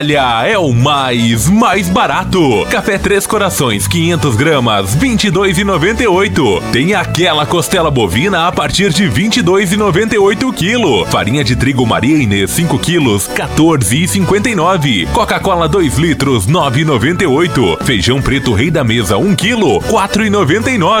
Olha, é o mais barato. Café Três Corações, 500 gramas, R$ 22,98. Tem aquela costela bovina a partir de R$ 22,98 o quilo. Farinha de trigo Maria Inês, 5 quilos, R$ 14,59. Coca-Cola 2 litros, R$ 9,98. Feijão preto Rei da Mesa, 1 quilo, R$ 4,99.